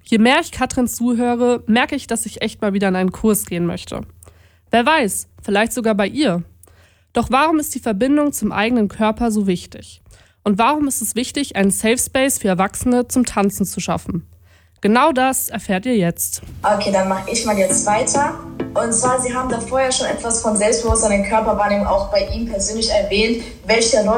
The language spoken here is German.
Je mehr ich Katrin zuhöre, merke ich, dass ich echt mal wieder in einen Kurs gehen möchte. Wer weiß, vielleicht sogar bei ihr. Doch warum ist die Verbindung zum eigenen Körper so wichtig? Und warum ist es wichtig, einen Safe Space für Erwachsene zum Tanzen zu schaffen? Genau das erfährt ihr jetzt. Okay, dann mache ich mal jetzt weiter. Und zwar, Sie haben da vorher schon etwas von Selbstbewusstsein in Körperwahrnehmung auch bei ihm persönlich erwähnt. Welche Rolle